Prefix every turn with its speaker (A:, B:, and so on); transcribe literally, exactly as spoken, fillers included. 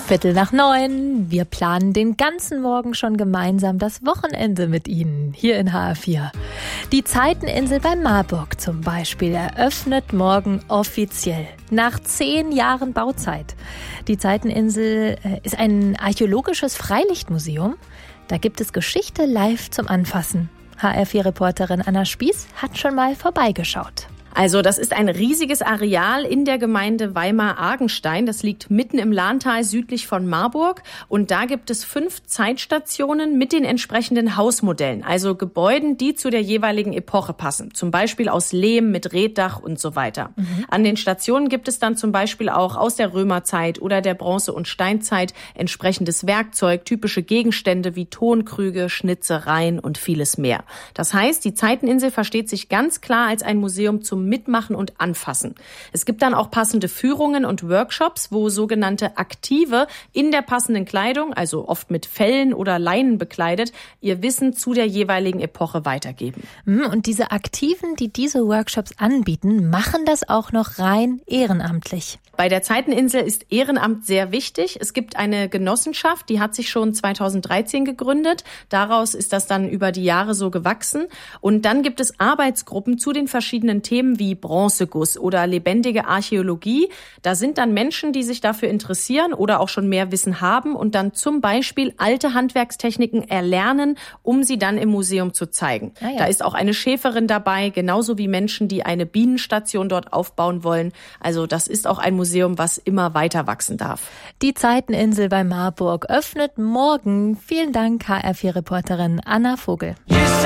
A: Viertel nach neun. Wir planen den ganzen Morgen schon gemeinsam das Wochenende mit Ihnen hier in H R vier. Die Zeiteninsel bei Marburg zum Beispiel eröffnet morgen offiziell nach zehn Jahren Bauzeit. Die Zeiteninsel ist ein archäologisches Freilichtmuseum. Da gibt es Geschichte live zum Anfassen. H R vier-Reporterin Anna Spieß hat schon mal vorbeigeschaut.
B: Also das ist ein riesiges Areal in der Gemeinde Weimar-Argenstein. Das liegt mitten im Lahntal südlich von Marburg. Und da gibt es fünf Zeitstationen mit den entsprechenden Hausmodellen. Also Gebäuden, die zu der jeweiligen Epoche passen. Zum Beispiel aus Lehm mit Reetdach und so weiter. Mhm. An den Stationen gibt es dann zum Beispiel auch aus der Römerzeit oder der Bronze- und Steinzeit entsprechendes Werkzeug, typische Gegenstände wie Tonkrüge, Schnitzereien und vieles mehr. Das heißt, die Zeiteninsel versteht sich ganz klar als ein Museum zum Mitmachen und Anfassen. Es gibt dann auch passende Führungen und Workshops, wo sogenannte Aktive in der passenden Kleidung, also oft mit Fellen oder Leinen bekleidet, ihr Wissen zu der jeweiligen Epoche weitergeben.
A: Und diese Aktiven, die diese Workshops anbieten, machen das auch noch rein ehrenamtlich.
B: Bei der Zeiteninsel ist Ehrenamt sehr wichtig. Es gibt eine Genossenschaft, die hat sich schon zweitausenddreizehn gegründet. Daraus ist das dann über die Jahre so gewachsen. Und dann gibt es Arbeitsgruppen zu den verschiedenen Themen wie Bronzeguss oder lebendige Archäologie. Da sind dann Menschen, die sich dafür interessieren oder auch schon mehr Wissen haben und dann zum Beispiel alte Handwerkstechniken erlernen, um sie dann im Museum zu zeigen. Ah ja. Da ist auch eine Schäferin dabei, genauso wie Menschen, die eine Bienenstation dort aufbauen wollen. Also das ist auch ein Museum, was immer weiter wachsen darf.
A: Die Zeiteninsel bei Marburg öffnet morgen. Vielen Dank, H R vier-Reporterin Anna Vogel.